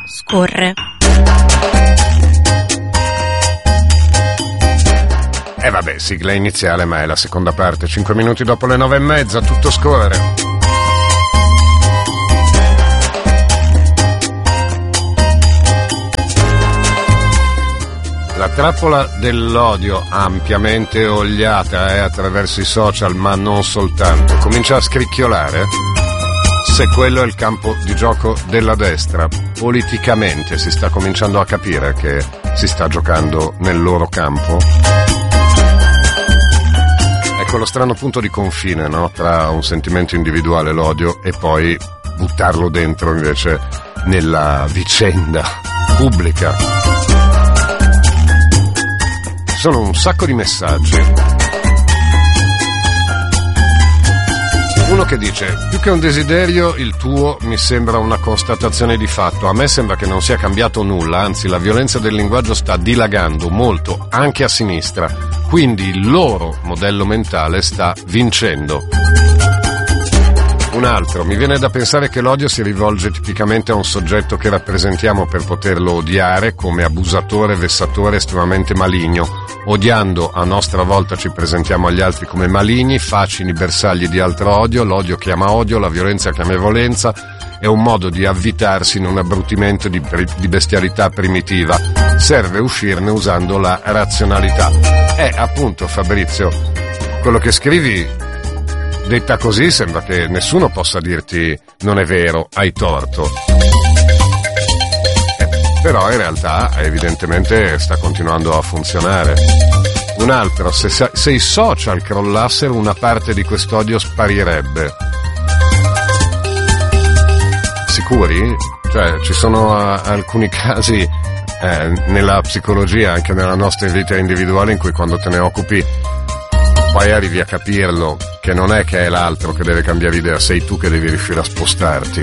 scorre. Vabbè, sigla iniziale, ma è la seconda parte. 5 minuti dopo le 9:30, tutto scorre. La trappola dell'odio, ampiamente oliata attraverso i social, ma non soltanto, comincia a scricchiolare. Se quello è il campo di gioco della destra, politicamente si sta cominciando a capire che si sta giocando nel loro campo. È quello strano punto di confine, no? Tra un sentimento individuale, l'odio, e poi buttarlo dentro invece nella vicenda pubblica. Ci sono un sacco di messaggi. Uno che dice: più che un desiderio, il tuo mi sembra una constatazione di fatto. A me sembra che non sia cambiato nulla, anzi la violenza del linguaggio sta dilagando molto, anche a sinistra. Quindi il loro modello mentale sta vincendo. Un altro: mi viene da pensare che l'odio si rivolge tipicamente a un soggetto che rappresentiamo per poterlo odiare come abusatore, vessatore, estremamente maligno. Odiando a nostra volta ci presentiamo agli altri come maligni, facili bersagli di altro odio. L'odio chiama odio, la violenza chiama violenza. È un modo di avvitarsi in un abbrutimento di bestialità primitiva. Serve uscirne usando la razionalità. Appunto, Fabrizio, quello che scrivi, detta così, sembra che nessuno possa dirti non è vero, hai torto. Però in realtà evidentemente sta continuando a funzionare. Un altro: se i social crollassero, una parte di quest'odio sparirebbe. Sicuri? Cioè, ci sono alcuni casi nella psicologia, anche nella nostra vita individuale, in cui quando te ne occupi poi arrivi a capirlo, che non è che è l'altro che deve cambiare idea, sei tu che devi riuscire a spostarti.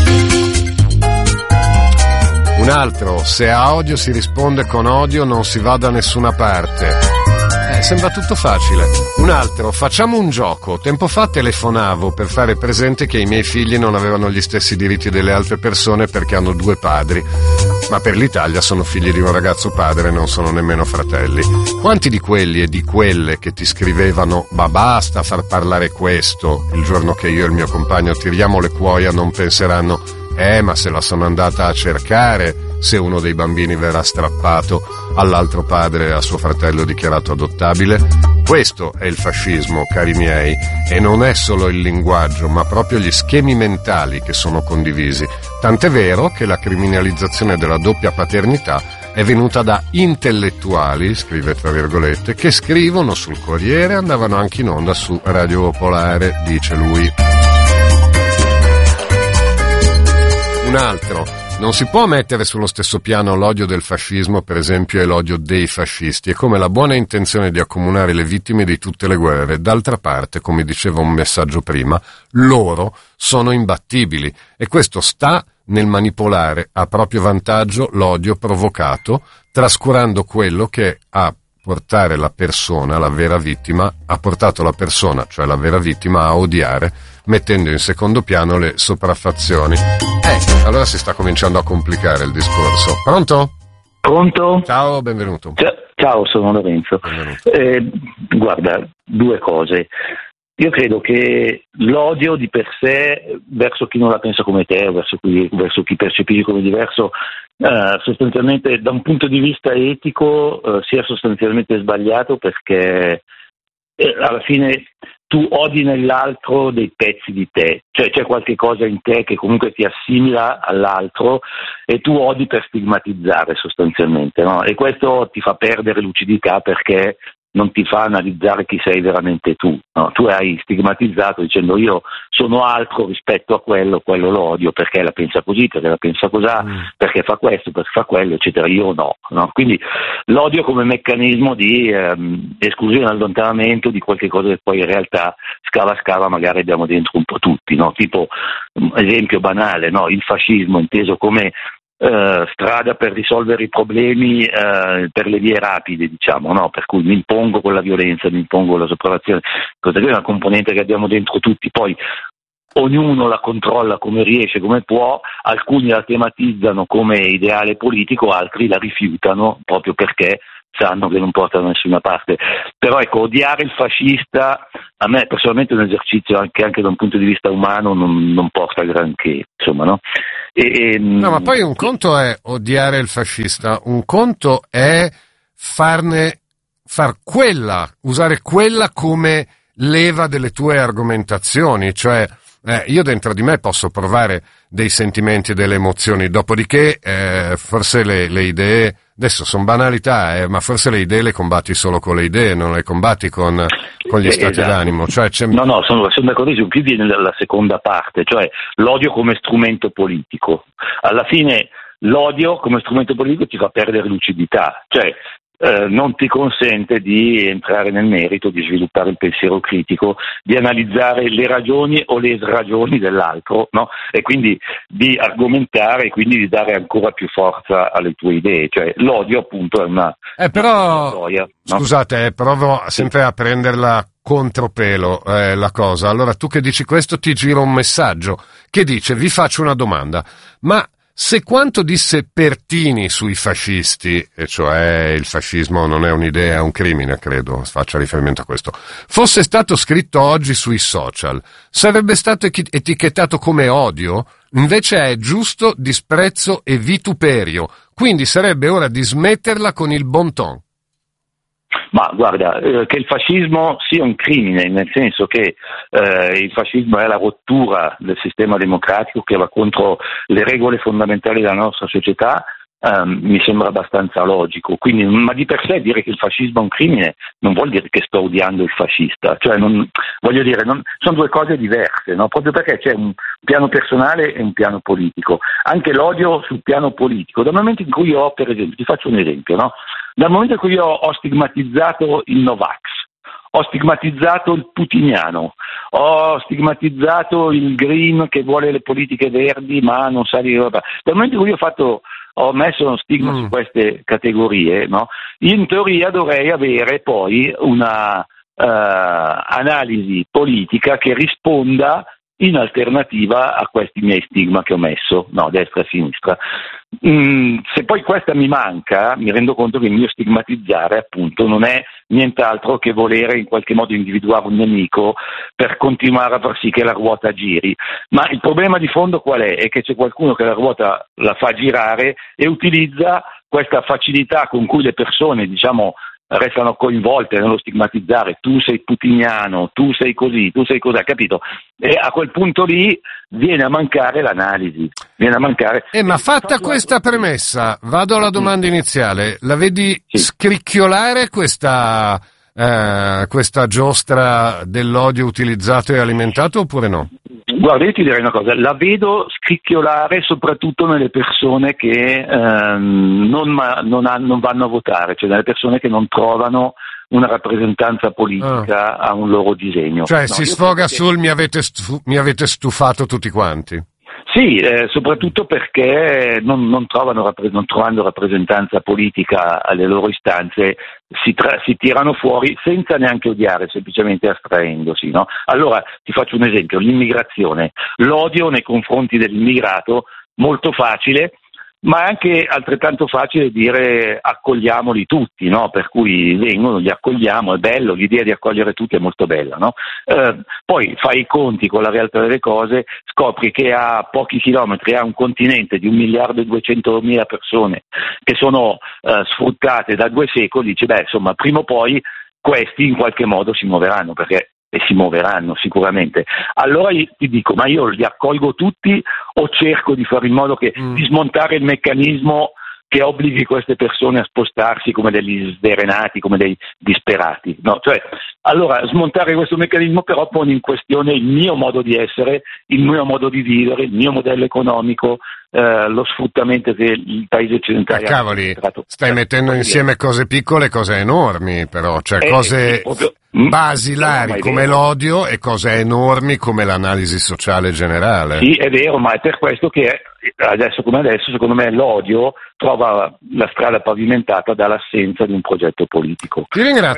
Un altro: se a odio si risponde con odio non si va da nessuna parte. Sembra tutto facile. Un altro: facciamo un gioco. Tempo fa telefonavo per fare presente che i miei figli non avevano gli stessi diritti delle altre persone perché hanno 2 padri. Ma per l'Italia sono figli di un ragazzo padre e non sono nemmeno fratelli. Quanti di quelli e di quelle che ti scrivevano "ma basta far parlare questo" il giorno che io e il mio compagno tiriamo le cuoia non penseranno ma se la sono andata a cercare se uno dei bambini verrà strappato all'altro padre e a suo fratello dichiarato adottabile? Questo è il fascismo, cari miei, e non è solo il linguaggio, ma proprio gli schemi mentali che sono condivisi. Tant'è vero che la criminalizzazione della doppia paternità è venuta da intellettuali, scrive tra virgolette, che scrivono sul Corriere e andavano anche in onda su Radio Popolare, dice lui. Un altro: non si può mettere sullo stesso piano l'odio del fascismo, per esempio, e l'odio dei fascisti. È come la buona intenzione di accomunare le vittime di tutte le guerre. D'altra parte, come diceva un messaggio prima, loro sono imbattibili e questo sta nel manipolare a proprio vantaggio l'odio provocato, trascurando quello che a portare la persona, la vera vittima, ha portato la persona, cioè la vera vittima, a odiare, mettendo in secondo piano le sopraffazioni. Allora si sta cominciando a complicare il discorso. Pronto? Pronto? Ciao, benvenuto. Ciao, sono Lorenzo. Guarda, 2 cose. Io credo che l'odio di per sé verso chi non la pensa come te, verso chi percepisci come diverso, sostanzialmente da un punto di vista etico sia sostanzialmente sbagliato, perché alla fine tu odi nell'altro dei pezzi di te, cioè c'è qualche cosa in te che comunque ti assimila all'altro e tu odi per stigmatizzare sostanzialmente, no? E questo ti fa perdere lucidità, perché non ti fa analizzare chi sei veramente tu, no? Tu hai stigmatizzato dicendo io sono altro rispetto a quello lo odio perché la pensa così, perché la pensa cosà, perché fa questo, perché fa quello, eccetera, io no? Quindi l'odio come meccanismo di esclusione e allontanamento di qualche cosa che poi in realtà scava magari abbiamo dentro un po' tutti, no? Tipo, esempio banale, no? Il fascismo inteso come strada per risolvere i problemi per le vie rapide, diciamo, no? Per cui mi impongo con la violenza, mi impongo la sopraffazione, cosa che è una componente che abbiamo dentro tutti. Poi ognuno la controlla come riesce, come può, alcuni la tematizzano come ideale politico, altri la rifiutano proprio perché sanno che non porta da nessuna parte. Però ecco, odiare il fascista a me personalmente è un esercizio anche da un punto di vista umano non porta granché, insomma, no? No, ma poi un conto è odiare il fascista, un conto è usare quella come leva delle tue argomentazioni, cioè io dentro di me posso provare dei sentimenti e delle emozioni, dopodiché forse le idee, adesso sono banalità, ma forse le idee le combatti solo con le idee, non le combatti con gli stati d'animo. Cioè, No, sono d'accordissimo, più viene la seconda parte, cioè l'odio come strumento politico. Alla fine l'odio come strumento politico ti fa perdere lucidità, cioè non ti consente di entrare nel merito, di sviluppare il pensiero critico, di analizzare le ragioni o le sragioni dell'altro, no? E quindi di argomentare e quindi di dare ancora più forza alle tue idee. Cioè l'odio appunto è una storia, no? Scusate, provo sempre a prenderla contropelo la cosa. Allora tu che dici questo ti giro un messaggio che dice: vi faccio una domanda, ma se quanto disse Pertini sui fascisti, e cioè il fascismo non è un'idea, è un crimine, credo faccia riferimento a questo, fosse stato scritto oggi sui social, sarebbe stato etichettato come odio? Invece è giusto disprezzo e vituperio, quindi sarebbe ora di smetterla con il bon ton. Ma guarda, che il fascismo sia un crimine, nel senso che il fascismo è la rottura del sistema democratico che va contro le regole fondamentali della nostra società, mi sembra abbastanza logico. Quindi, ma di per sé dire che il fascismo è un crimine non vuol dire che sto odiando il fascista, cioè sono due cose diverse, no? Proprio perché c'è un piano personale e un piano politico. Anche l'odio sul piano politico, dal momento in cui per esempio, ti faccio un esempio, no? Dal momento in cui ho stigmatizzato il Novax, ho stigmatizzato il putiniano, ho stigmatizzato il green che vuole le politiche verdi ma non sa di roba. Dal momento in cui ho messo uno stigma su queste categorie, no? In teoria dovrei avere poi una analisi politica che risponda in alternativa a questi miei stigma che ho messo, no, destra e sinistra. Se poi questa mi manca, mi rendo conto che il mio stigmatizzare appunto non è nient'altro che volere in qualche modo individuare un nemico per continuare a far sì che la ruota giri. Ma il problema di fondo qual è? È che c'è qualcuno che la ruota la fa girare e utilizza questa facilità con cui le persone, diciamo, restano coinvolte nello stigmatizzare: tu sei putiniano, tu sei così, tu sei così, capito? E a quel punto lì viene a mancare l'analisi, ma fatta questa premessa, vado alla domanda iniziale: la vedi scricchiolare questa giostra dell'odio utilizzato e alimentato oppure no? Guarda, io ti direi una cosa, la vedo scricchiolare soprattutto nelle persone che non vanno a votare, cioè nelle persone che non trovano una rappresentanza politica a un loro disegno. Cioè si sfoga sul mi avete stufato tutti quanti. Sì, soprattutto perché non trovando rappresentanza politica alle loro istanze si tirano fuori senza neanche odiare, semplicemente astraendosi, no? Allora ti faccio un esempio: l'immigrazione, l'odio nei confronti dell'immigrato, molto facile, ma è anche altrettanto facile dire accogliamoli tutti, no? Per cui vengono, li accogliamo, è bello, l'idea di accogliere tutti è molto bella, no? Poi fai i conti con la realtà delle cose, scopri che a pochi chilometri ha un continente di 1.200.000 persone che sono sfruttate da 2 secoli, dici insomma prima o poi questi in qualche modo si muoveranno, e si muoveranno sicuramente. Allora ti dico, ma io li accolgo tutti o cerco di fare in modo di smontare il meccanismo che obblighi queste persone a spostarsi come degli sdrenati, come dei disperati, no? Cioè, allora smontare questo meccanismo però pone in questione il mio modo di essere, il mio modo di vivere, il mio modello economico, lo sfruttamento che il paese occidentale ha. Cavoli, stai mettendo insieme cose piccole e cose enormi, però, cioè cose basilari come l'odio e cose enormi come l'analisi sociale generale. Sì, è vero, ma è per questo che adesso come adesso, secondo me, l'odio trova la strada pavimentata dall'assenza di un progetto politico. Ti ringrazio.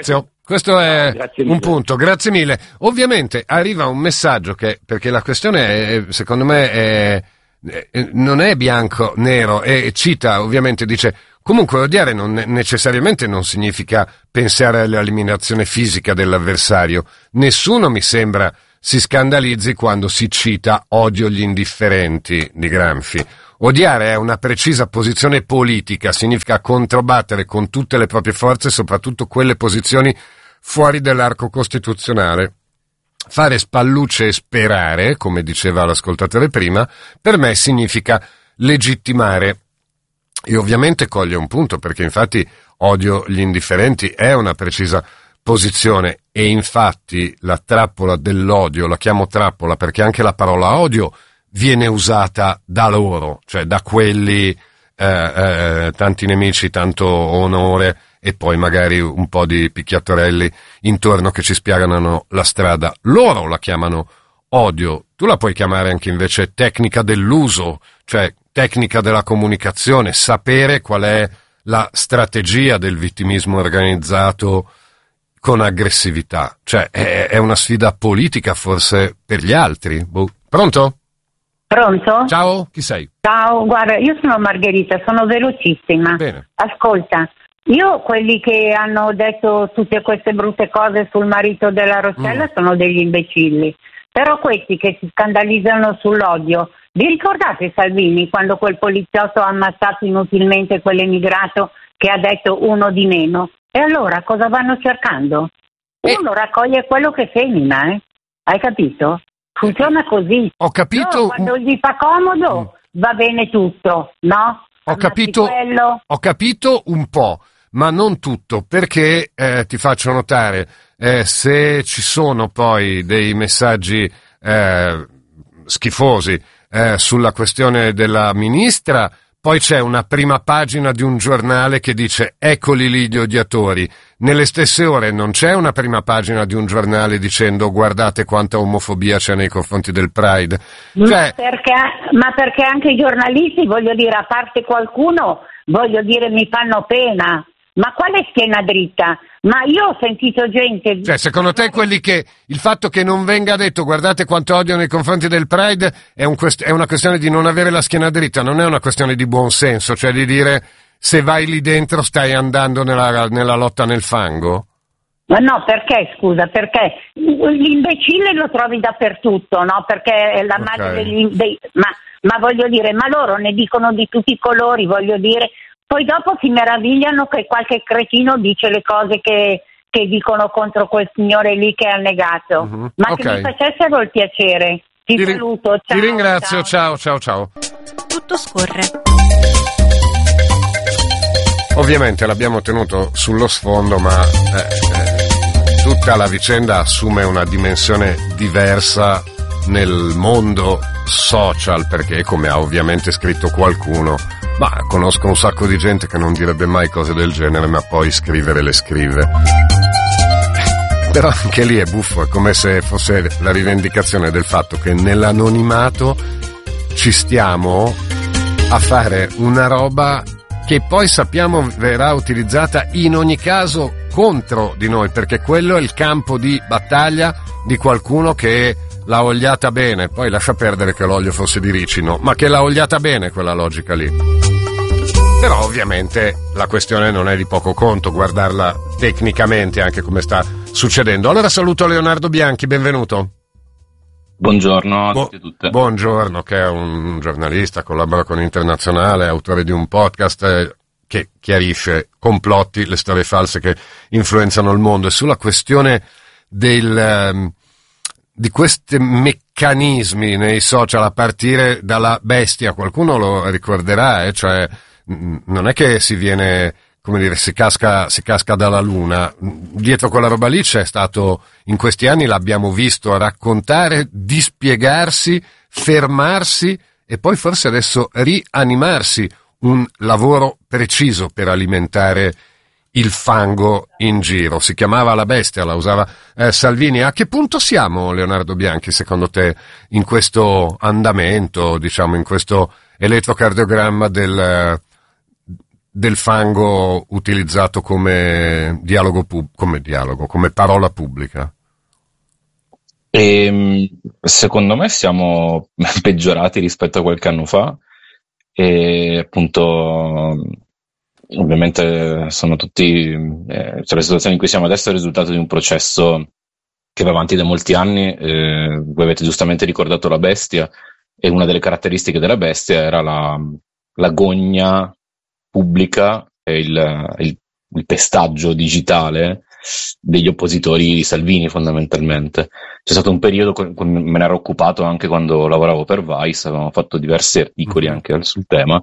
questo è un punto, grazie mille. Ovviamente arriva un messaggio perché la questione è, secondo me non è bianco-nero, e cita, ovviamente dice, comunque odiare necessariamente non significa pensare all'eliminazione fisica dell'avversario. Nessuno, mi sembra, si scandalizzi quando si cita odio gli indifferenti di Gramsci. Odiare è una precisa posizione politica, significa controbattere con tutte le proprie forze, soprattutto quelle posizioni fuori dell'arco costituzionale. Fare spallucce e sperare, come diceva l'ascoltatore prima, per me significa legittimare. E ovviamente coglie un punto, perché infatti odio gli indifferenti è una precisa posizione, e infatti la trappola dell'odio, la chiamo trappola perché anche la parola odio viene usata da loro, cioè da quelli tanti nemici, tanto onore, e poi magari un po' di picchiatorelli intorno che ci spianano la strada. Loro la chiamano odio. Tu la puoi chiamare anche invece tecnica dell'uso, cioè tecnica della comunicazione, sapere qual è la strategia del vittimismo organizzato con aggressività. Cioè è una sfida politica forse per gli altri. Pronto? Pronto? Ciao, chi sei? Ciao, guarda, io sono Margherita, sono velocissima. Bene. Ascolta, io quelli che hanno detto tutte queste brutte cose sul marito della Rossella sono degli imbecilli, però questi che si scandalizzano sull'odio, vi ricordate Salvini quando quel poliziotto ha ammazzato inutilmente quell'emigrato che ha detto uno di meno? E allora cosa vanno cercando? Uno raccoglie quello che semina, hai capito? Funziona così. Ho capito. No, quando gli fa comodo va bene tutto, no? Ho capito un po', ma non tutto, perché ti faccio notare, se ci sono poi dei messaggi schifosi sulla questione della ministra, poi c'è una prima pagina di un giornale che dice eccoli lì gli odiatori. Nelle stesse ore non c'è una prima pagina di un giornale dicendo guardate quanta omofobia c'è nei confronti del Pride. Cioè, ma perché anche i giornalisti, voglio dire, a parte qualcuno, voglio dire, mi fanno pena. Ma quale schiena dritta? Ma io ho sentito gente... Cioè, secondo te il fatto che non venga detto guardate quanto odio nei confronti del Pride è una questione di non avere la schiena dritta, non è una questione di buon senso, cioè di dire se vai lì dentro stai andando nella lotta nel fango? Ma no, perché, scusa, perché l'imbecille lo trovi dappertutto, no? Perché è la madre ma voglio dire, ma loro ne dicono di tutti i colori, voglio dire... Poi dopo si meravigliano che qualche cretino dice le cose che dicono contro quel signore lì che ha negato. Ma che mi facessero il piacere. Ti saluto, ciao. Ti ringrazio, ciao. Tutto scorre. Ovviamente l'abbiamo tenuto sullo sfondo, ma tutta la vicenda assume una dimensione diversa nel mondo social, perché, come ha ovviamente scritto qualcuno, ma conosco un sacco di gente che non direbbe mai cose del genere, ma poi scrivere le scrive. Però anche lì è buffo, è come se fosse la rivendicazione del fatto che nell'anonimato ci stiamo a fare una roba che poi sappiamo verrà utilizzata in ogni caso contro di noi, perché quello è il campo di battaglia di qualcuno che l'ha ogliata bene. Poi lascia perdere che l'olio fosse di ricino, ma che l'ha ogliata bene quella logica lì. Però ovviamente la questione non è di poco conto guardarla tecnicamente, anche come sta succedendo. Allora saluto Leonardo Bianchi, benvenuto. Buongiorno a tutti e tutte. Buongiorno, che è un giornalista, collabora con Internazionale, autore di un podcast che chiarisce complotti, le storie false che influenzano il mondo. E sulla questione di questi meccanismi nei social, a partire dalla bestia, qualcuno lo ricorderà, cioè non è che si viene, come dire, si casca dalla luna. Dietro quella roba lì c'è stato, in questi anni l'abbiamo visto raccontare, dispiegarsi, fermarsi e poi forse adesso rianimarsi, un lavoro preciso per alimentare il fango in giro. Si chiamava La Bestia, la usava Salvini. A che punto siamo, Leonardo Bianchi, secondo te, in questo andamento, diciamo, in questo elettrocardiogramma del fango utilizzato come come parola pubblica? Secondo me siamo peggiorati rispetto a qualche anno fa, e appunto ovviamente sono tutti la situazione in cui siamo adesso è il risultato di un processo che va avanti da molti anni. Voi avete giustamente ricordato la bestia, e una delle caratteristiche della bestia era la gogna pubblica e il pestaggio digitale degli oppositori di Salvini, fondamentalmente. C'è stato un periodo, me ne ero occupato anche quando lavoravo per Vice, avevamo fatto diversi articoli anche sul tema,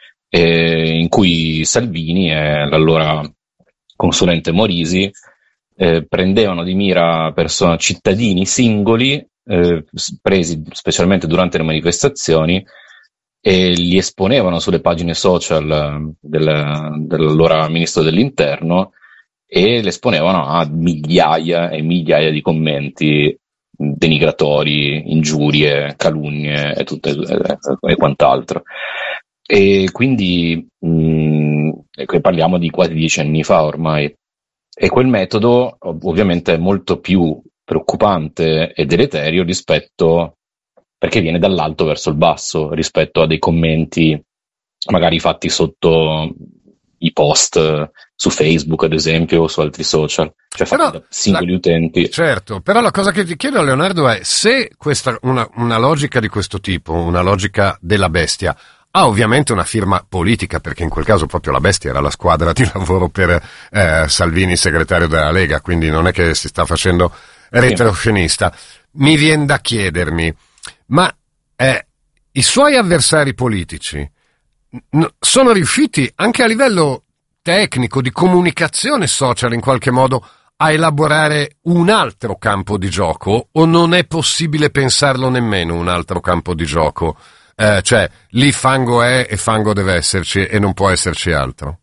in cui Salvini e l'allora consulente Morisi prendevano di mira cittadini singoli, presi specialmente durante le manifestazioni, e li esponevano sulle pagine social dell'allora ministro dell'interno, e le esponevano a migliaia e migliaia di commenti denigratori, ingiurie, calunnie e quant'altro. E quindi parliamo di quasi 10 anni fa ormai, e quel metodo ovviamente è molto più preoccupante e deleterio perché viene dall'alto verso il basso, rispetto a dei commenti magari fatti sotto i post su Facebook, ad esempio, o su altri social, cioè fatti da singoli utenti. Certo, però la cosa che ti chiedo, Leonardo, è se una logica di questo tipo, una logica della bestia, ha ovviamente una firma politica, perché in quel caso proprio la bestia era la squadra di lavoro per Salvini, segretario della Lega, quindi non è che si sta facendo retroscenista. Mi viene da chiedermi, ma i suoi avversari politici sono riusciti anche a livello tecnico di comunicazione social in qualche modo a elaborare un altro campo di gioco, o non è possibile pensarlo nemmeno un altro campo di gioco? Cioè lì fango è e fango deve esserci e non può esserci altro?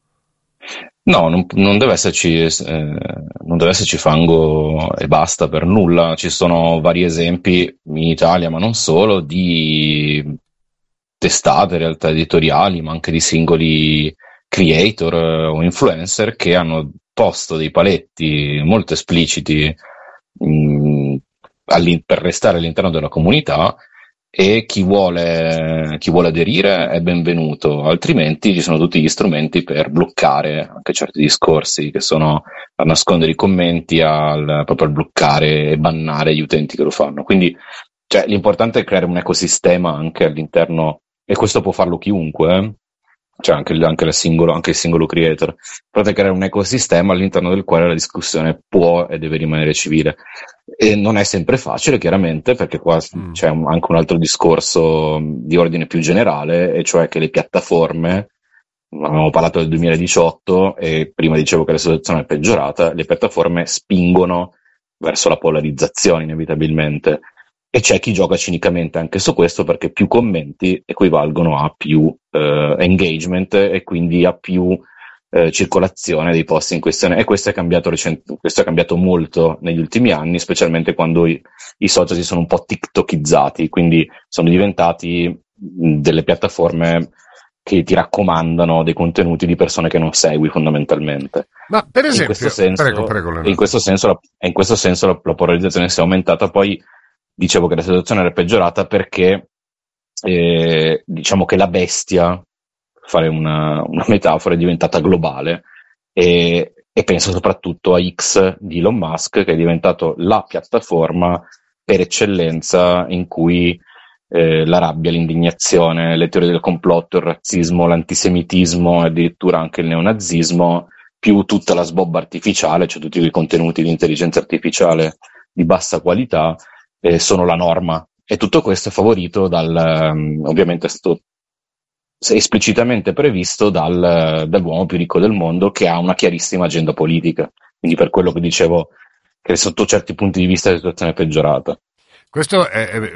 No, non deve esserci fango e basta per nulla. Ci sono vari esempi in Italia, ma non solo, di testate, realtà editoriali, ma anche di singoli creator o influencer che hanno posto dei paletti molto espliciti per restare all'interno della comunità, e chi vuole aderire è benvenuto, altrimenti ci sono tutti gli strumenti per bloccare anche certi discorsi, che sono a nascondere i commenti, proprio al bloccare e bannare gli utenti che lo fanno. Quindi l'importante è creare un ecosistema anche all'interno, e questo può farlo chiunque, cioè anche il singolo creator. Potete creare un ecosistema all'interno del quale la discussione può e deve rimanere civile, e non è sempre facile, chiaramente, perché qua c'è anche un altro discorso di ordine più generale, e cioè che le piattaforme, abbiamo parlato del 2018 e prima dicevo che la situazione è peggiorata, le piattaforme spingono verso la polarizzazione inevitabilmente, e c'è chi gioca cinicamente anche su questo, perché più commenti equivalgono a più engagement, e quindi a più circolazione dei post in questione, e questo è cambiato molto negli ultimi anni, specialmente quando i social si sono un po' tiktokizzati, quindi sono diventati delle piattaforme che ti raccomandano dei contenuti di persone che non segui, fondamentalmente. Ma per esempio, prego, in questo senso la polarizzazione si è aumentata. Poi dicevo che la situazione era peggiorata perché diciamo che la bestia, fare una metafora, è diventata globale, e penso soprattutto a X di Elon Musk, che è diventato la piattaforma per eccellenza in cui la rabbia, l'indignazione, le teorie del complotto, il razzismo, l'antisemitismo e addirittura anche il neonazismo, più tutta la sbobba artificiale, cioè tutti quei contenuti di intelligenza artificiale di bassa qualità, sono la norma. E tutto questo è favorito ovviamente è stato esplicitamente previsto dall'uomo più ricco del mondo, che ha una chiarissima agenda politica. Quindi per quello che dicevo, che sotto certi punti di vista la situazione è peggiorata. Questo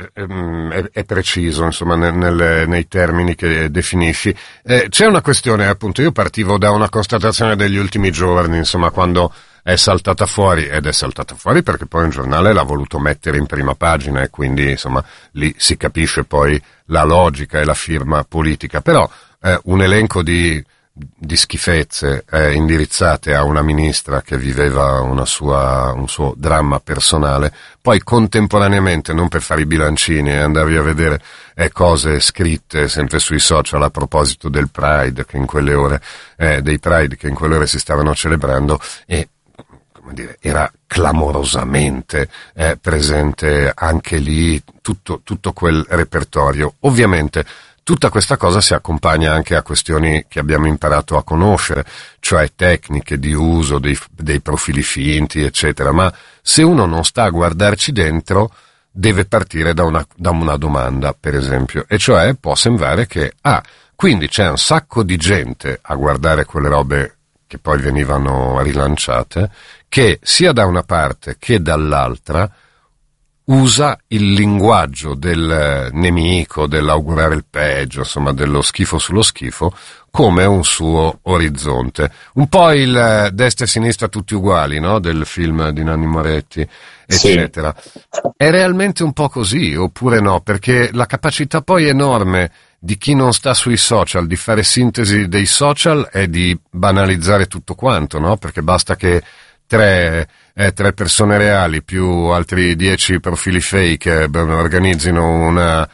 è preciso, insomma, nei termini che definisci. C'è una questione, appunto, io partivo da una constatazione degli ultimi giorni, insomma, quando è saltata fuori, ed è saltata fuori perché poi un giornale l'ha voluto mettere in prima pagina, e quindi, insomma, lì si capisce poi la logica e la firma politica. Però un elenco di di schifezze indirizzate a una ministra che viveva un suo dramma personale, poi contemporaneamente, non per fare i bilancini, andavi a vedere cose scritte sempre sui social a proposito del Pride che in quelle ore dei Pride che in quelle ore si stavano celebrando, e come dire, era clamorosamente presente anche lì tutto quel repertorio. Ovviamente tutta questa cosa si accompagna anche a questioni che abbiamo imparato a conoscere, cioè tecniche di uso dei profili finti, eccetera, ma se uno non sta a guardarci dentro deve partire da una domanda, per esempio, e cioè può sembrare che quindi c'è un sacco di gente a guardare quelle robe che poi venivano rilanciate, che sia da una parte che dall'altra usa il linguaggio del nemico, dell'augurare il peggio, insomma dello schifo sullo schifo, come un suo orizzonte. Un po' il destra e sinistra tutti uguali, no? Del film di Nanni Moretti, eccetera. Sì. È realmente un po' così, oppure no? Perché la capacità poi enorme di chi non sta sui social di fare sintesi dei social è di banalizzare tutto quanto, no? Perché basta che tre persone reali più altri 10 profili fake organizzino una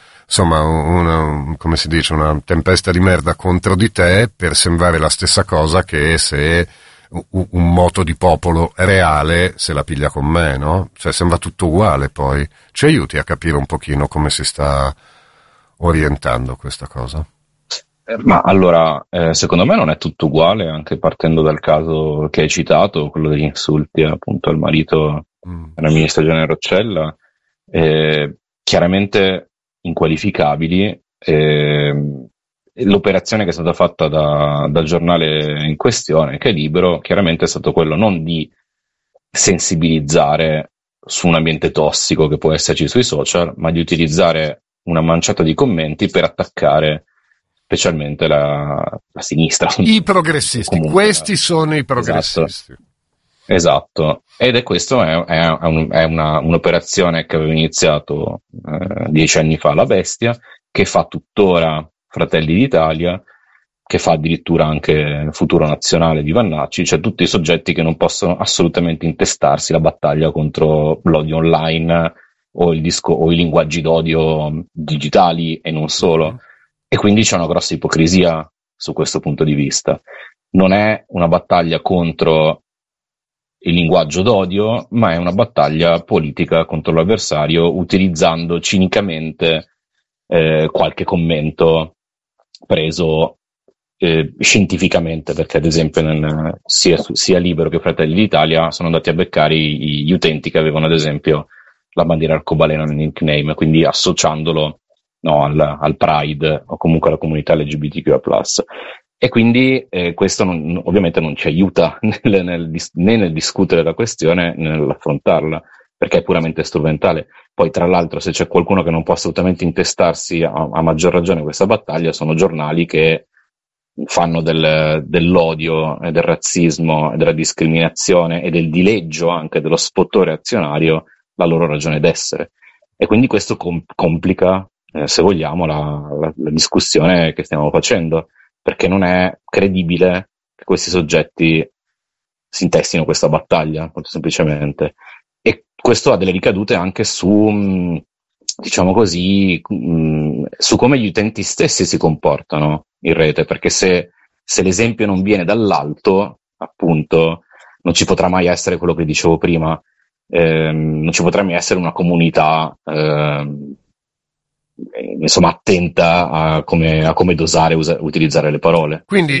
come si dice, una tempesta di merda contro di te per sembrare la stessa cosa che se un moto di popolo reale se la piglia con me, no? Cioè sembra tutto uguale. Poi ci aiuti a capire un pochino come si sta orientando questa cosa? Ma allora, secondo me non è tutto uguale, anche partendo dal caso che hai citato, quello degli insulti appunto al marito della ministra Gianni Roccella, chiaramente inqualificabili. L'operazione che è stata fatta dal giornale in questione, che è Libero, chiaramente è stato quello non di sensibilizzare su un ambiente tossico che può esserci sui social, ma di utilizzare una manciata di commenti per attaccare specialmente la sinistra. I progressisti, comunque, questi sono i progressisti. Esatto. Ed è questo è un'operazione che aveva iniziato 10 anni fa La Bestia, che fa tuttora Fratelli d'Italia, che fa addirittura anche Futuro Nazionale di Vannacci, cioè tutti i soggetti che non possono assolutamente intestarsi la battaglia contro l'odio online o i linguaggi d'odio digitali e non solo. E quindi c'è una grossa ipocrisia su questo punto di vista. Non è una battaglia contro il linguaggio d'odio, ma è una battaglia politica contro l'avversario, utilizzando cinicamente qualche commento preso scientificamente, perché ad esempio sia Libero che Fratelli d'Italia sono andati a beccare gli utenti che avevano ad esempio la bandiera arcobaleno nel nickname, quindi associandolo al Pride o comunque alla comunità LGBTQIA+. E quindi questo ovviamente non ci aiuta né nel discutere la questione né nell'affrontarla, perché è puramente strumentale. Poi tra l'altro, se c'è qualcuno che non può assolutamente intestarsi a maggior ragione questa battaglia, sono giornali che fanno dell'odio e del razzismo e della discriminazione e del dileggio anche dello spotto reazionario la loro ragione d'essere. E quindi questo complica, se vogliamo, la discussione che stiamo facendo, perché non è credibile che questi soggetti si intestino questa battaglia, molto semplicemente. E questo ha delle ricadute anche su, diciamo così, su come gli utenti stessi si comportano in rete, perché se l'esempio non viene dall'alto, appunto, non ci potrà mai essere quello che dicevo prima, non ci potrà mai essere una comunità insomma attenta a come dosare utilizzare le parole. Quindi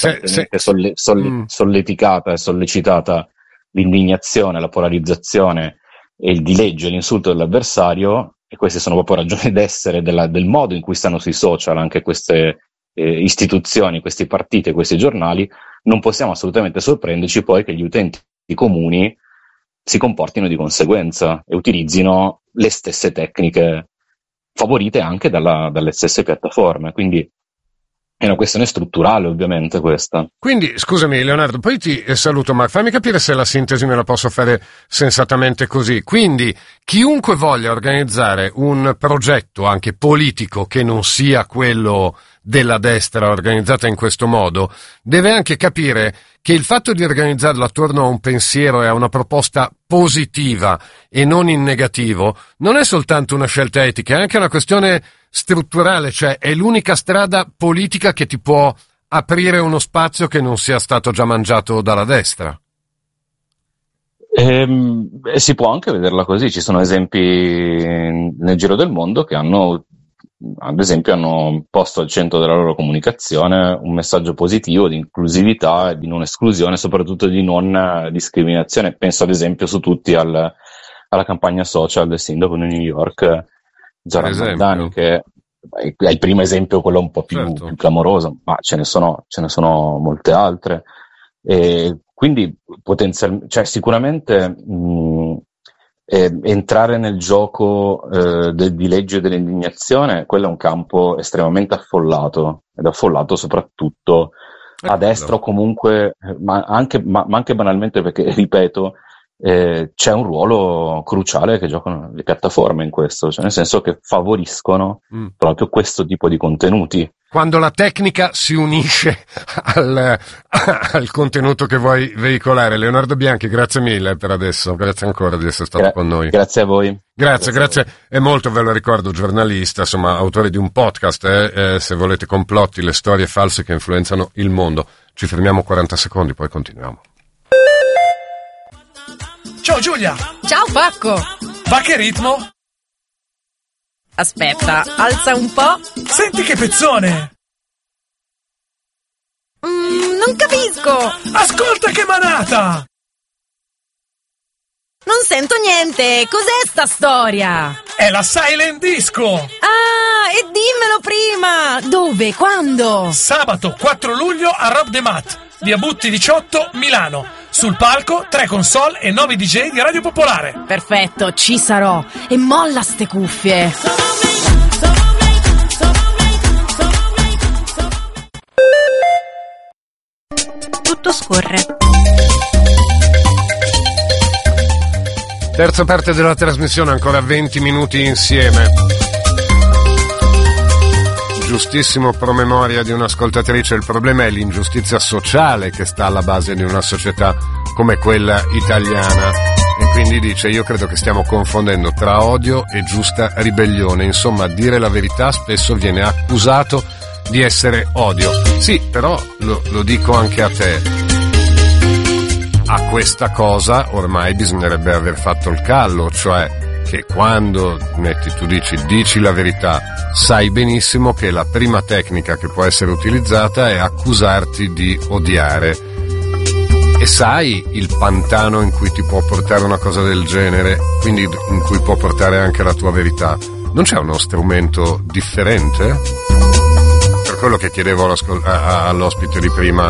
sollecitata l'indignazione, la polarizzazione e il dileggio e l'insulto dell'avversario, e queste sono proprio ragioni d'essere del modo in cui stanno sui social anche queste istituzioni, questi partiti e questi giornali. Non possiamo assolutamente sorprenderci poi che gli utenti comuni si comportino di conseguenza e utilizzino le stesse tecniche favorite anche dalle stesse piattaforme. Quindi È una questione strutturale, ovviamente, questa. Quindi, scusami Leonardo, poi ti saluto, ma fammi capire se la sintesi me la posso fare sensatamente così. Quindi, chiunque voglia organizzare un progetto anche politico che non sia quello della destra organizzata in questo modo, deve anche capire che il fatto di organizzarlo attorno a un pensiero e a una proposta positiva e non in negativo non è soltanto una scelta etica, è anche una questione strutturale, cioè è l'unica strada politica che ti può aprire uno spazio che non sia stato già mangiato dalla destra. Si può anche vederla così, ci sono esempi nel giro del mondo che hanno posto al centro della loro comunicazione un messaggio positivo di inclusività, di non esclusione, soprattutto di non discriminazione. Penso ad esempio su tutti alla campagna social del sindaco di New York, Zoran Maldani, che è il primo esempio, quello un po' più clamoroso, ma ce ne sono molte altre. E quindi cioè sicuramente entrare nel gioco di legge dell'indignazione, quello è un campo estremamente affollato, ed affollato soprattutto a destra, o comunque, ma anche banalmente perché, ripeto, c'è un ruolo cruciale che giocano le piattaforme in questo, cioè nel senso che favoriscono proprio questo tipo di contenuti. Quando la tecnica si unisce al contenuto che vuoi veicolare. Leonardo Bianchi, grazie mille per adesso, grazie ancora di essere stato con noi. Grazie a voi. Grazie. È molto, ve lo ricordo, giornalista, insomma, autore di un podcast, se volete complotti, le storie false che influenzano il mondo. Ci fermiamo 40 secondi, poi continuiamo. Ciao Giulia! Ciao Pacco! Va che ritmo? Aspetta, alza un po'. Senti che pezzone! Non capisco! Ascolta che manata! Non sento niente! Cos'è sta storia? È la Silent Disco! Ah, e dimmelo prima! Dove? Quando? Sabato 4 luglio a Rob the Mat, via Butti 18, Milano. Sul palco 3 console e 9 DJ di Radio Popolare. Perfetto, ci sarò. E molla ste cuffie. Tutto scorre. Terza parte della trasmissione, ancora 20 minuti insieme. Giustissimo promemoria di un'ascoltatrice, il problema è l'ingiustizia sociale che sta alla base di una società come quella italiana, e quindi dice: io credo che stiamo confondendo tra odio e giusta ribellione, insomma dire la verità spesso viene accusato di essere odio. Sì, però lo dico anche a te, a questa cosa ormai bisognerebbe aver fatto il callo, cioè che quando tu dici la verità, sai benissimo che la prima tecnica che può essere utilizzata è accusarti di odiare, e sai il pantano in cui ti può portare una cosa del genere, quindi in cui può portare anche la tua verità. Non c'è uno strumento differente? Per quello che chiedevo all'ospite di prima,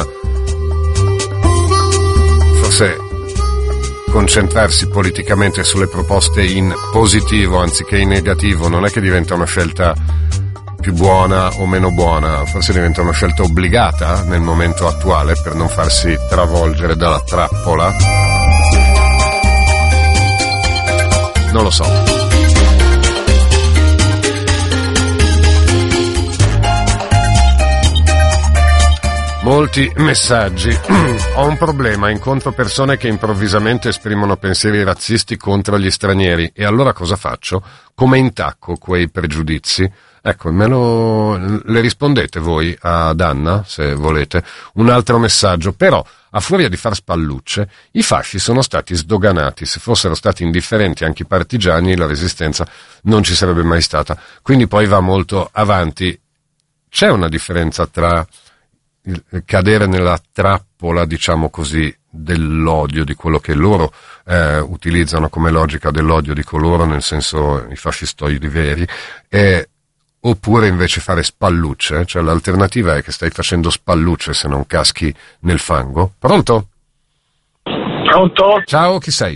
forse concentrarsi politicamente sulle proposte in positivo anziché in negativo non è che diventa una scelta più buona o meno buona, forse diventa una scelta obbligata nel momento attuale per non farsi travolgere dalla trappola. Non lo so. Molti messaggi. Ho un problema, incontro persone che improvvisamente esprimono pensieri razzisti contro gli stranieri, e allora cosa faccio? Come intacco quei pregiudizi? Ecco, le rispondete voi ad Anna, se volete. Un altro messaggio, però, a furia di far spallucce, i fasci sono stati sdoganati. Se fossero stati indifferenti anche i partigiani, la resistenza non ci sarebbe mai stata. Quindi poi va molto avanti. C'è una differenza tra cadere nella trappola, diciamo così, dell'odio, di quello che loro utilizzano come logica dell'odio di coloro, nel senso i fascistoidi veri, oppure invece fare spallucce, cioè l'alternativa è che stai facendo spallucce se non caschi nel fango. Pronto? Pronto? Ciao, chi sei?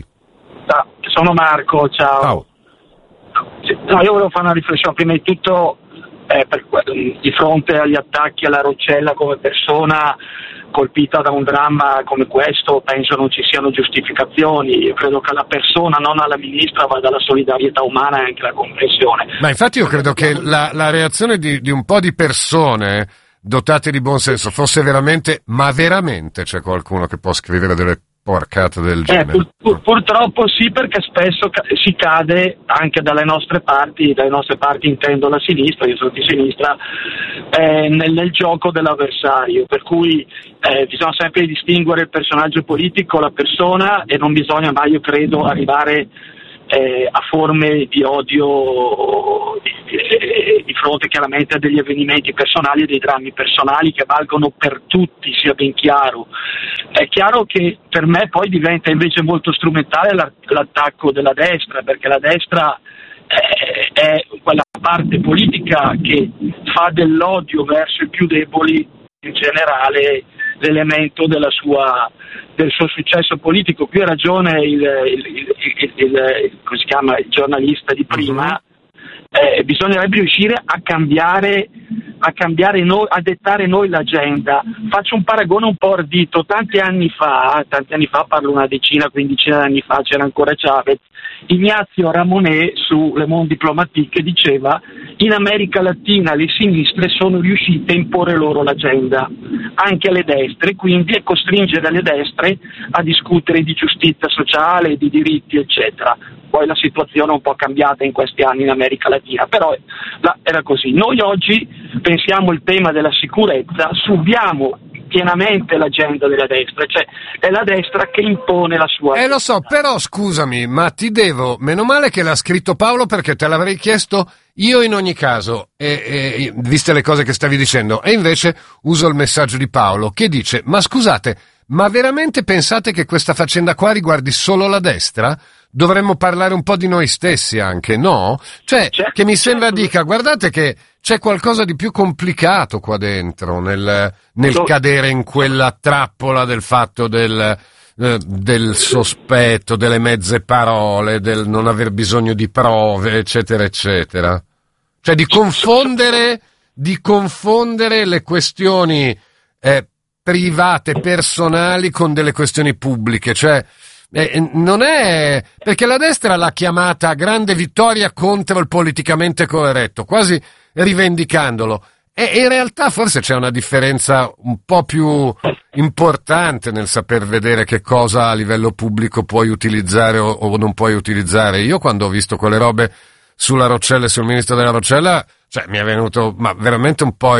Sono Marco, ciao. Ciao. No, io volevo fare una riflessione, prima di tutto di fronte agli attacchi alla Roccella come persona colpita da un dramma come questo, penso non ci siano giustificazioni. Io credo che alla persona, non alla ministra, vada la solidarietà umana e anche la comprensione. Ma infatti io credo che la reazione di un po' di persone dotate di buon senso fosse veramente, ma veramente c'è qualcuno che può scrivere delle porcate del genere? Purtroppo sì, perché spesso si cade anche dalle nostre parti intendo la sinistra, io sono di sinistra, nel gioco dell'avversario, per cui bisogna sempre distinguere il personaggio politico, la persona, e non bisogna mai, io credo, arrivare a forme di odio di fronte chiaramente a degli avvenimenti personali e dei drammi personali che valgono per tutti, sia ben chiaro. È chiaro che per me poi diventa invece molto strumentale l'attacco della destra, perché la destra è quella parte politica che fa dell'odio verso i più deboli in generale l'elemento del suo successo politico. Qui ha ragione come si chiama, il giornalista di prima. Bisognerebbe riuscire a cambiare noi, a dettare noi l'agenda. Faccio un paragone un po' ardito. Tanti anni fa, parlo una quindicina d'anni fa, c'era ancora Chavez. Ignazio Ramonet su Le Monde Diplomatique diceva: in America Latina le sinistre sono riuscite a imporre loro l'agenda anche alle destre, quindi a costringere le destre a discutere di giustizia sociale, di diritti, eccetera. Poi la situazione è un po' cambiata in questi anni in America Latina, però era così. Noi oggi pensiamo il tema della sicurezza, subiamo pienamente l'agenda della destra, cioè è la destra che impone la sua agenda. Lo so, però scusami, ma meno male che l'ha scritto Paolo, perché te l'avrei chiesto io in ogni caso, viste le cose che stavi dicendo, e invece uso il messaggio di Paolo che dice: ma scusate, ma veramente pensate che questa faccenda qua riguardi solo la destra? Dovremmo parlare un po' di noi stessi anche, no? Cioè, che mi sembra dica: guardate che c'è qualcosa di più complicato qua dentro, nel cadere in quella trappola del fatto del sospetto, delle mezze parole, del non aver bisogno di prove, eccetera, eccetera. Cioè di confondere le questioni private, personali, con delle questioni pubbliche, cioè non è, perché la destra l'ha chiamata grande vittoria contro il politicamente corretto, quasi rivendicandolo, e in realtà forse c'è una differenza un po' più importante nel saper vedere che cosa a livello pubblico puoi utilizzare o non puoi utilizzare. Io quando ho visto quelle robe sulla Roccella e sul ministro della Roccella, cioè mi è venuto veramente un po'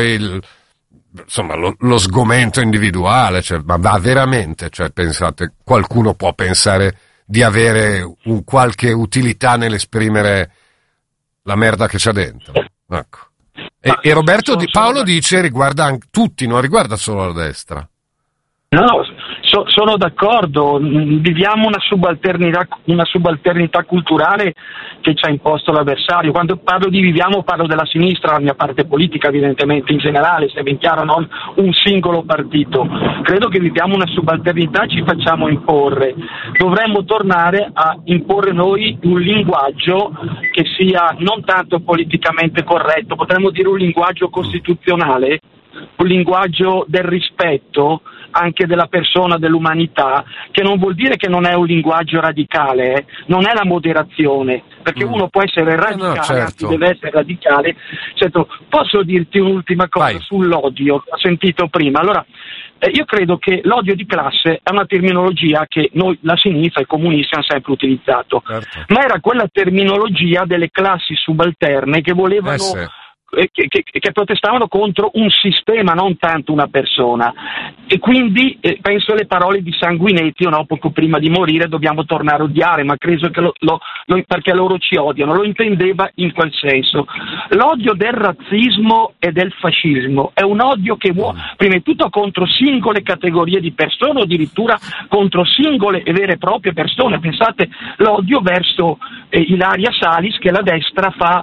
lo sgomento individuale, cioè, ma va veramente, cioè pensate, qualcuno può pensare di avere un qualche utilità nell'esprimere la merda che c'ha dentro, ecco. E Roberto Paolo dice riguarda anche tutti, non riguarda solo la destra. No, sono d'accordo, viviamo una subalternità culturale che ci ha imposto l'avversario. Quando parlo di viviamo parlo della sinistra, la mia parte politica evidentemente in generale, se ben chiaro, non un singolo partito. Credo che viviamo una subalternità, ci facciamo imporre. Dovremmo tornare a imporre noi un linguaggio che sia non tanto politicamente corretto, potremmo dire un linguaggio costituzionale, un linguaggio del rispetto anche della persona, dell'umanità, che non vuol dire che non è un linguaggio radicale, non è la moderazione, perché uno può essere radicale, certo. Deve essere radicale. Certo. Posso dirti un'ultima cosa? Vai. Sull'odio, ho sentito prima. Allora, io credo che l'odio di classe è una terminologia che noi, la sinistra e i comunisti, hanno sempre utilizzato, certo. Ma era quella terminologia delle classi subalterne che volevano... Che protestavano contro un sistema, non tanto una persona, e quindi penso alle parole di Sanguinetti, poco prima di morire: dobbiamo tornare a odiare, ma credo che perché loro ci odiano. Lo intendeva in quel senso. L'odio del razzismo e del fascismo è un odio che vuole prima di tutto contro singole categorie di persone, o addirittura contro singole e vere e proprie persone. Pensate l'odio verso Ilaria Salis, che la destra fa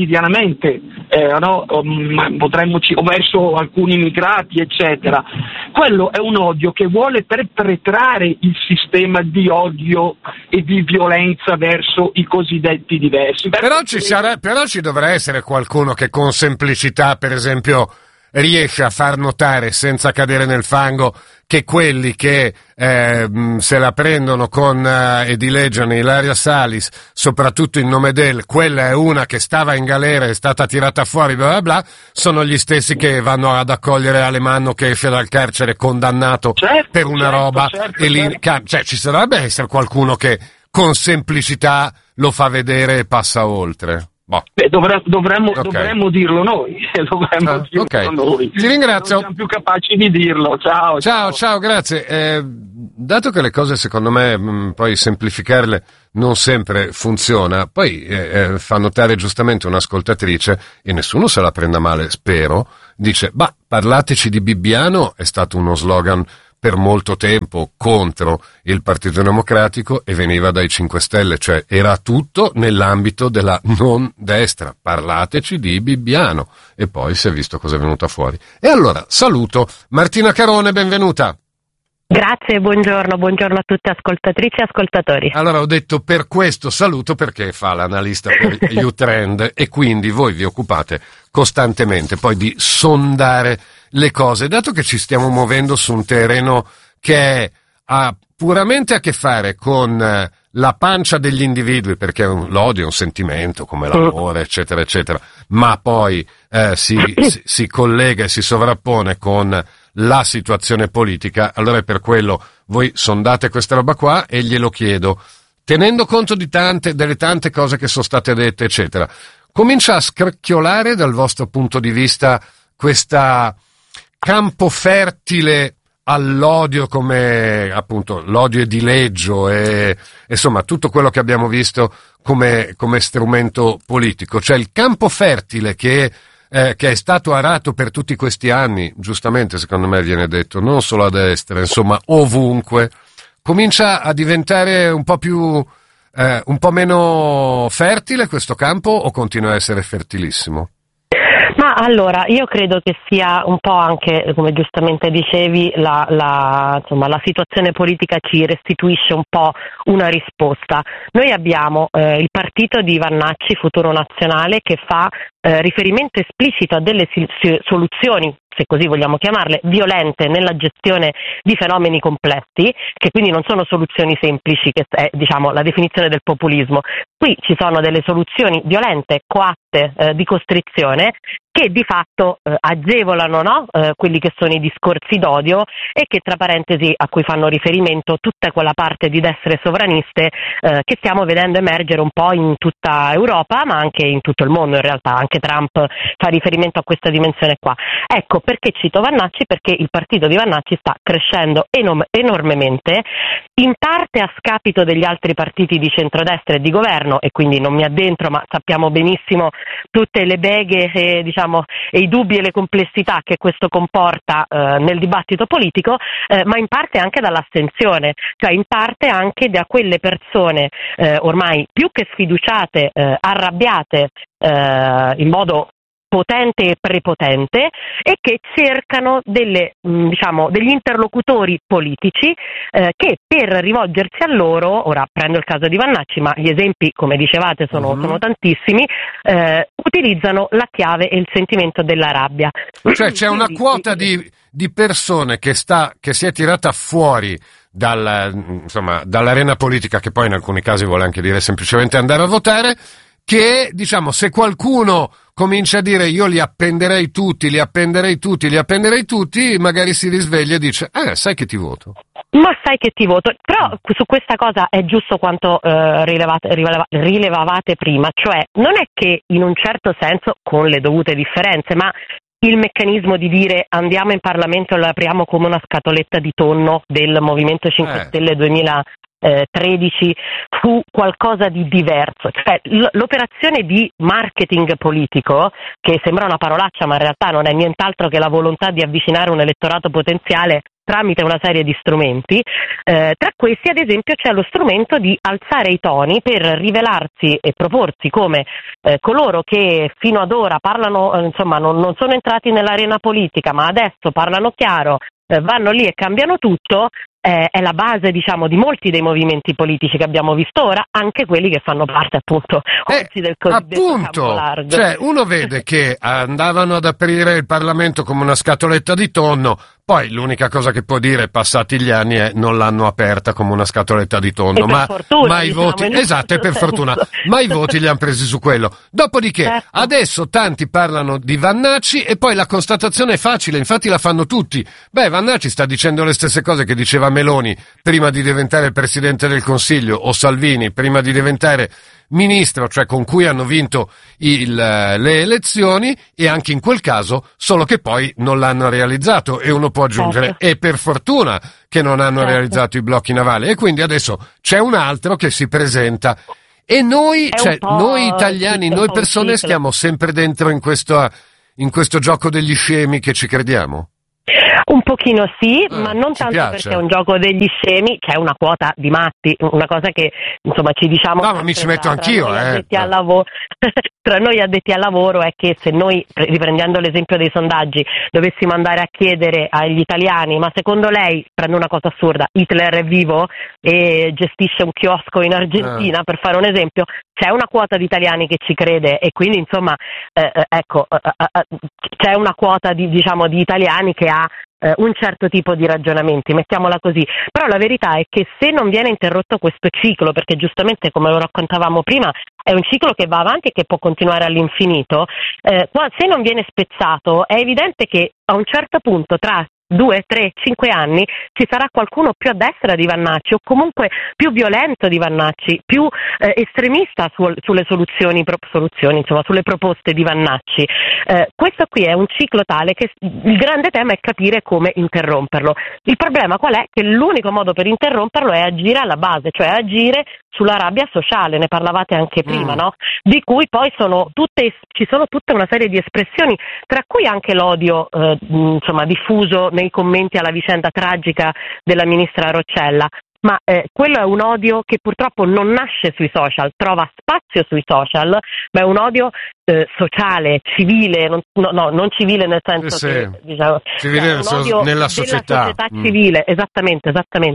quotidianamente, o verso alcuni immigrati, eccetera. quello è un odio che vuole perpetrare il sistema di odio e di violenza verso i cosiddetti diversi. Però ci dovrà essere qualcuno che con semplicità, per esempio, riesce a far notare senza cadere nel fango che quelli che se la prendono con e dileggiano Ilaria Salis, soprattutto in nome quella è una che stava in galera, è stata tirata fuori, bla bla bla, sono gli stessi che vanno ad accogliere Alemanno che esce dal carcere condannato per una roba e lì, cioè ci dovrebbe essere qualcuno che con semplicità lo fa vedere e passa oltre. Boh. Beh, dovremmo dirlo noi. Noi. Ti ringrazio. Non siamo più capaci di dirlo. Ciao, grazie. Dato che le cose secondo me poi semplificarle non sempre funziona, poi fa notare giustamente un'ascoltatrice, e nessuno se la prenda male, spero, dice, parlateci di Bibbiano è stato uno slogan per molto tempo contro il Partito Democratico e veniva dai 5 Stelle, cioè era tutto nell'ambito della non destra. Parlateci di Bibbiano. E poi si è visto cosa è venuta fuori. E allora saluto Martina Carone, benvenuta. Grazie, buongiorno a tutte ascoltatrici e ascoltatori. Allora ho detto per questo saluto perché fa l'analista per U-Trend e quindi voi vi occupate costantemente poi di sondare le cose, dato che ci stiamo muovendo su un terreno che ha puramente a che fare con la pancia degli individui, perché l'odio è un sentimento come l'amore, eccetera, eccetera, ma poi si collega e si sovrappone con la situazione politica, allora è per quello voi sondate questa roba qua e glielo chiedo, tenendo conto delle tante cose che sono state dette, eccetera, comincia a scricchiolare dal vostro punto di vista questa campo fertile all'odio, come appunto l'odio e dileggio e insomma tutto quello che abbiamo visto come strumento politico, cioè il campo fertile che è stato arato per tutti questi anni, giustamente secondo me viene detto, non solo a destra, insomma ovunque, comincia a diventare un po' meno fertile questo campo o continua a essere fertilissimo? Ma allora, io credo che sia un po' anche, come giustamente dicevi, la situazione politica ci restituisce un po' una risposta. Noi abbiamo il partito di Vannacci, Futuro Nazionale, che fa riferimento esplicito a delle soluzioni, se così vogliamo chiamarle, violente nella gestione di fenomeni complessi, che quindi non sono soluzioni semplici, che è la definizione del populismo. Qui ci sono delle soluzioni violente, coatte, di costrizione, che di fatto agevolano quelli che sono i discorsi d'odio e che, tra parentesi, a cui fanno riferimento tutta quella parte di destre sovraniste che stiamo vedendo emergere un po' in tutta Europa, ma anche in tutto il mondo in realtà. Anche Trump fa riferimento a questa dimensione qua. Ecco, perché cito Vannacci? Perché il partito di Vannacci sta crescendo enormemente, in parte a scapito degli altri partiti di centrodestra e di governo, e quindi non mi addentro, ma sappiamo benissimo tutte le beghe e i dubbi e le complessità che questo comporta nel dibattito politico, ma in parte anche dall'astensione, cioè in parte anche da quelle persone ormai più che sfiduciate, arrabbiate in modo potente e prepotente, e che cercano degli interlocutori politici che per rivolgersi a loro, ora prendo il caso di Vannacci, ma gli esempi, come dicevate, sono tantissimi, utilizzano la chiave e il sentimento della rabbia. Cioè c'è una quota di persone che si è tirata fuori dall'arena politica, che poi in alcuni casi vuole anche dire semplicemente andare a votare, che se qualcuno comincia a dire io li appenderei tutti, magari si risveglia e dice sai che ti voto. Ma sai che ti voto, però su questa cosa è giusto quanto rilevavate prima, cioè non è che in un certo senso, con le dovute differenze, ma il meccanismo di dire andiamo in Parlamento e lo apriamo come una scatoletta di tonno del Movimento 5 Stelle 2013 fu qualcosa di diverso, cioè l'operazione di marketing politico, che sembra una parolaccia ma in realtà non è nient'altro che la volontà di avvicinare un elettorato potenziale tramite una serie di strumenti, tra questi ad esempio c'è lo strumento di alzare i toni per rivelarsi e proporsi come coloro che fino ad ora parlano, non sono entrati nell'arena politica ma adesso parlano chiaro, vanno lì e cambiano tutto, è la base, diciamo, di molti dei movimenti politici che abbiamo visto ora, anche quelli che fanno parte appunto oggi del cosiddetto campo largo. Cioè, uno vede che andavano ad aprire il Parlamento come una scatoletta di tonno, poi l'unica cosa che può dire, passati gli anni, è non l'hanno aperta come una scatoletta di tonno, ma i voti, esatto, e per fortuna, ma i voti li hanno presi su quello. Dopodiché, adesso tanti parlano di Vannacci e poi la constatazione è facile, infatti la fanno tutti. Vannacci sta dicendo le stesse cose che diceva Meloni prima di diventare il Presidente del Consiglio, o Salvini prima di diventare ministro, cioè con cui hanno vinto le elezioni, e anche in quel caso, solo che poi non l'hanno realizzato, e uno può aggiungere, e per fortuna che non hanno realizzato i blocchi navali, e quindi adesso c'è un altro che si presenta, e noi italiani, noi persone stiamo sempre dentro in questo gioco degli scemi che ci crediamo. Un pochino sì, ma non tanto piace. perché è un gioco degli scemi, c'è una quota di matti, una cosa che insomma ci diciamo. No, ma mi ci metto anch'io, Tra noi addetti al lavoro è che se noi, riprendendo l'esempio dei sondaggi, dovessimo andare a chiedere agli italiani, ma secondo lei, prendo una cosa assurda, Hitler è vivo e gestisce un chiosco in Argentina, per fare un esempio, c'è una quota di italiani che ci crede, e quindi insomma c'è una quota di italiani che ha un certo tipo di ragionamenti, mettiamola così. Però la verità è che se non viene interrotto questo ciclo, perché giustamente, come lo raccontavamo prima, è un ciclo che va avanti e che può continuare all'infinito, se non viene spezzato è evidente che a un certo punto, tra 2, 3, 5 anni, ci sarà qualcuno più a destra di Vannacci, o comunque più violento di Vannacci, più estremista sulle soluzioni, insomma, sulle proposte di Vannacci. Questo qui è un ciclo tale che il grande tema è capire come interromperlo. Il problema qual è? Che l'unico modo per interromperlo è agire alla base, cioè agire sulla rabbia sociale, ne parlavate anche prima, no? Di cui poi ci sono tutta una serie di espressioni, tra cui anche l'odio diffuso nei commenti alla vicenda tragica della ministra Roccella. Ma quello è un odio che purtroppo non nasce sui social, trova spazio sui social, ma è un odio sociale, civile, non civile nel senso che civile nella società civile, esattamente.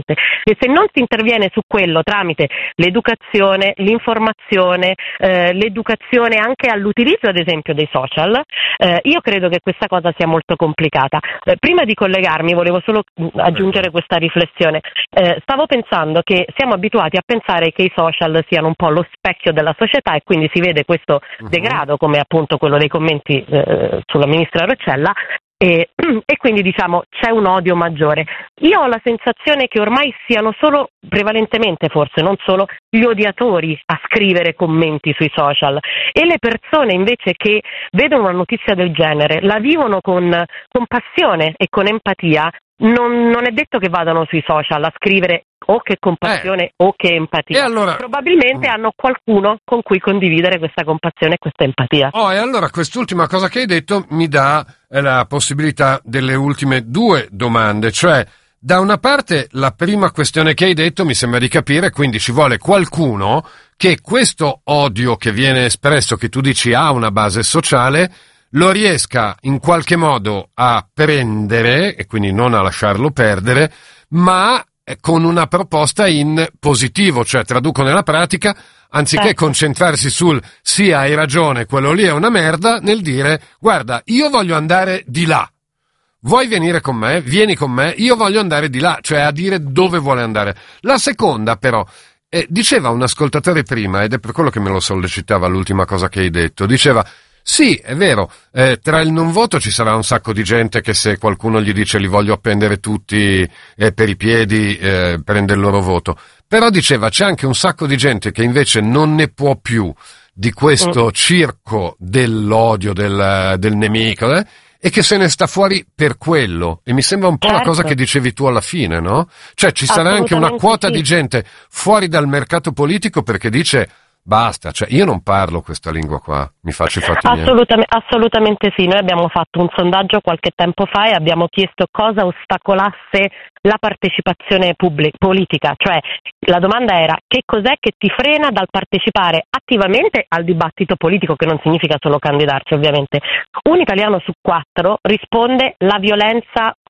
E se non si interviene su quello tramite l'educazione, l'informazione, l'educazione anche all'utilizzo, ad esempio, dei social, io credo che questa cosa sia molto complicata. Prima di collegarmi volevo solo aggiungere questa riflessione. Stavo pensando che siamo abituati a pensare che i social siano un po' lo specchio della società, e quindi si vede questo degrado, come appunto quello dei commenti sulla ministra Roccella, e quindi diciamo c'è un odio maggiore. Io ho la sensazione che ormai siano solo, prevalentemente forse, non solo, gli odiatori a scrivere commenti sui social, e le persone invece che vedono una notizia del genere, la vivono con passione e con empatia. Non è detto che vadano sui social a scrivere o che compassione o che empatia. E allora, probabilmente hanno qualcuno con cui condividere questa compassione e questa empatia. E allora quest'ultima cosa che hai detto mi dà la possibilità delle ultime due domande, cioè, da una parte la prima questione che hai detto mi sembra di capire, quindi ci vuole qualcuno che questo odio che viene espresso, che tu dici ha una base sociale, lo riesca in qualche modo a prendere, e quindi non a lasciarlo perdere, ma con una proposta in positivo, cioè traduco nella pratica, anziché concentrarsi sul sì, hai ragione, quello lì è una merda, nel dire guarda, io voglio andare di là, vuoi venire con me? Vieni con me, io voglio andare di là, cioè a dire dove vuole andare. La seconda però, diceva un ascoltatore prima, ed è per quello che me lo sollecitava l'ultima cosa che hai detto, diceva sì, è vero, tra il non voto ci sarà un sacco di gente che, se qualcuno gli dice li voglio appendere tutti per i piedi, prende il loro voto. Però diceva c'è anche un sacco di gente che invece non ne può più di questo circo dell'odio, del nemico, e che se ne sta fuori per quello. E mi sembra un po' la cosa che dicevi tu alla fine, no? Cioè ci sarà anche una quota di gente fuori dal mercato politico perché dice basta, cioè io non parlo questa lingua qua, mi faccio i fatti miei. Assolutamente sì, noi abbiamo fatto un sondaggio qualche tempo fa e abbiamo chiesto cosa ostacolasse la partecipazione politica, cioè la domanda era che cos'è che ti frena dal partecipare attivamente al dibattito politico, che non significa solo candidarci ovviamente. Un italiano su 4 risponde la violenza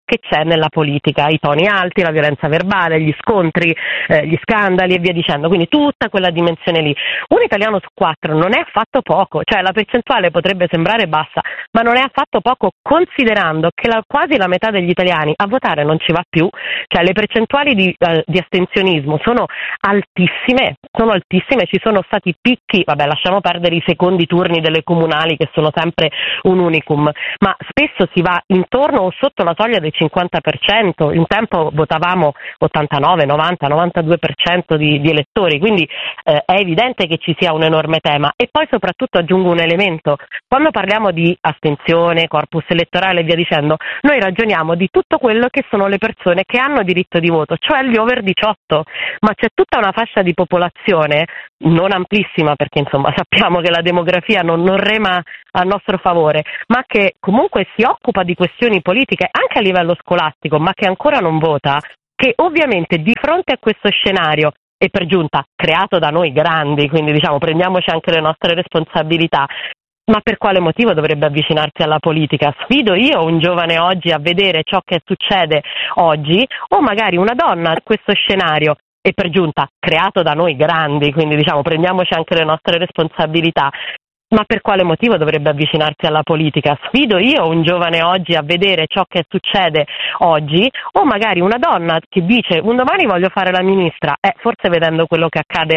che c'è nella politica, i toni alti, la violenza verbale, gli scontri, gli scandali e via dicendo, quindi tutta quella dimensione lì. Un italiano su 4 non è affatto poco, cioè la percentuale potrebbe sembrare bassa, ma non è affatto poco considerando che quasi la metà degli italiani a votare non ci va più, cioè le percentuali di astensionismo sono altissime, ci sono stati picchi, vabbè lasciamo perdere i secondi turni delle comunali che sono sempre un unicum, ma spesso si va intorno o sotto la soglia del 50%, un tempo votavamo 89, 90, 92% di elettori, quindi è evidente che ci sia un enorme tema. E poi soprattutto aggiungo un elemento: quando parliamo di astensione, corpus elettorale e via dicendo, noi ragioniamo di tutto quello che sono le persone che hanno diritto di voto, cioè gli over 18, ma c'è tutta una fascia di popolazione, non amplissima perché insomma sappiamo che la demografia non rema a nostro favore, ma che comunque si occupa di questioni politiche anche a livello scolastico, ma che ancora non vota, che ovviamente di fronte a questo scenario, e per giunta creato da noi grandi, quindi diciamo prendiamoci anche le nostre responsabilità, ma per quale motivo dovrebbe avvicinarsi alla politica? Sfido io un giovane oggi a vedere ciò che succede oggi, o magari una donna a questo scenario, e per giunta creato da noi grandi, quindi diciamo prendiamoci anche le nostre responsabilità, ma per quale motivo dovrebbe avvicinarsi alla politica? Sfido io un giovane oggi a vedere ciò che succede oggi, o magari una donna che dice un domani voglio fare la ministra, forse vedendo quello che accade